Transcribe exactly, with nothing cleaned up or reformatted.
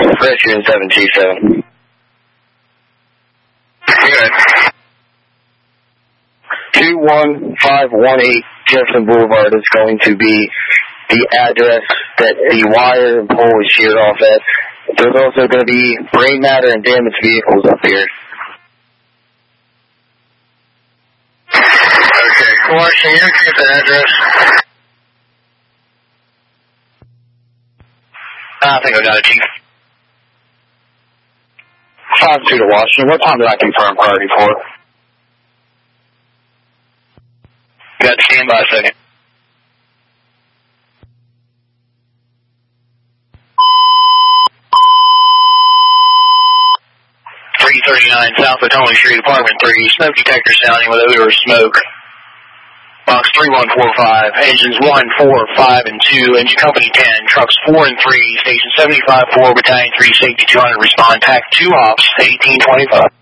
Freshman seven two seven. Good. two one five one eight Jefferson Boulevard is going to be the address that the wire and pole is sheared off at. There's also going to be brain matter and damaged vehicles up here. Okay, Washington, you okay with that address? I think I got it, Chief. five two to Washington. What time did I confirm priority for? Got to stand by a second. three thirty-nine South Potomac Street, Apartment three, smoke detector sounding with odor of smoke. Box three one four five, engines one, four, five, and two, engine company ten, trucks four and three, station seventy-five four, battalion three, safety two hundred, respond, pack two ops, eighteen twenty-five.